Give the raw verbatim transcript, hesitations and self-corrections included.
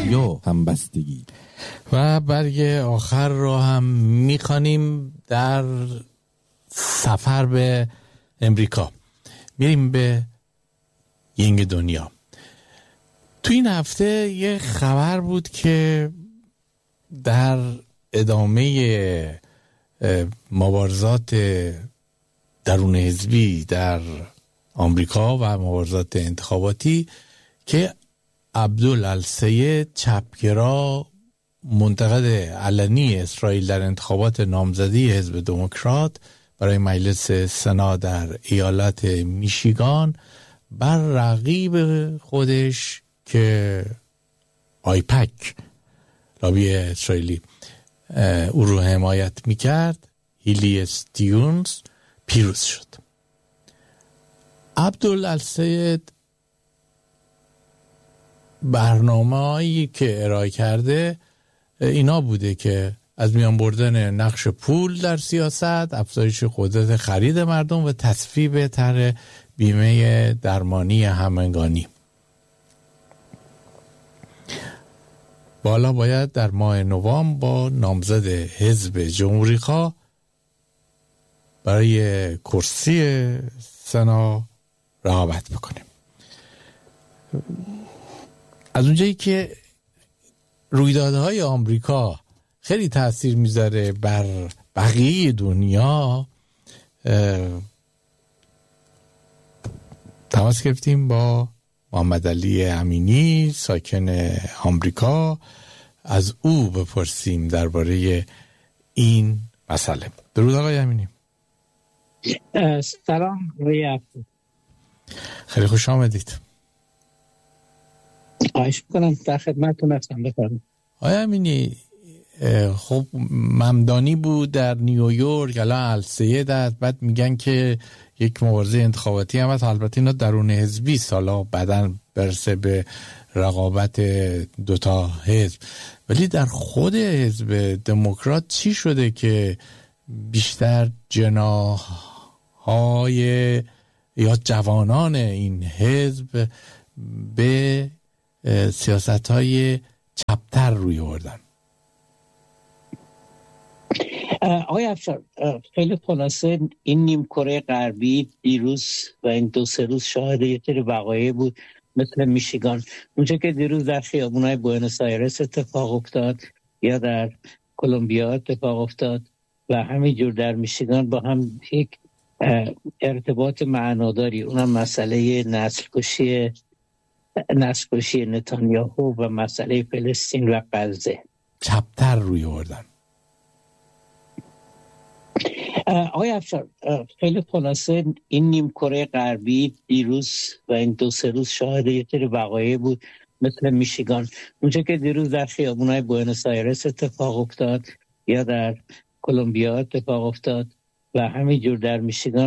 یا همبستگی. و برگ آخر رو هم میخوانیم در سفر به امریکا. میریم به ینگ دنیا. تو این هفته یه خبر بود که در ادامه مبارزات درون حزبی در آمریکا و مبارزات انتخاباتی که عبدالسید چپگرا منتقد علنی اسرائیل در انتخابات نامزدی حزب دموکرات برای مجلس سنا در ایالت میشیگان بر رقیب خودش که آیپک لابی اسرائیلی او رو حمایت میکرد، هیلی استیونز، پیروز شد. عبدالسید برنامه‌ای که ارائه کرده اینا بوده که از میان بردن نقش پول در سیاست، افزایش قدرت خرید مردم و تصویب طرح بیمه درمانی همگانی. بالا باید در ماه نوامبر با نامزد حزب جمهوری‌خواه برای کرسی سنا رقابت بکنیم. از اونجایی که رویدادهای آمریکا خیلی تأثیر میذاره بر بقیه دنیا، تماس گرفتیم با محمد علی امینی ساکن آمریکا، از او بپرسیم درباره این مسئله. درود آقای امینی. سلام روی عبدو. خیلی خوش آمدید. خواهش میکنم، در خدمتتون هستم. بفرمایید. آقای امینی، خب ممدانی بود در نیویورک، الان السید است، بعد میگن که یک مبارزه انتخاباتی هم هست. البته اینا درون حزبی، سالا بعدن برسه به رقابت دوتا حزب، ولی در خود حزب دموکرات چی شده که بیشتر جناح‌های یا جوانان این حزب به سیاست‌های چپتر روی آوردن؟ آقای افشار، خیلی خلاصه این نیم کره غربی دیروز و این دو سه روز شاهد یه سری وقایع بود، مثل میشیگان، اونجا که دیروز در خیابونای بوئنوس آیرس اتفاق افتاد یا در کلمبیا اتفاق افتاد و همینجور در میشیگان با هم یک ارتباط معناداری، اونم مسئله نسل کشی نسل کشی نتانیاهو و مسئله فلسطین و غزه چپتر روی آوردن. آقای افشار، خیلی خلاصه این نیم کره غربی دیروز و این دو سه روز شاهد یه سری وقایع بود، مثل میشیگان، اونجا که دیروز در خیابونای بوئنوس آیرس اتفاق افتاد یا در کلمبیا اتفاق افتاد و همینجور در میشیگان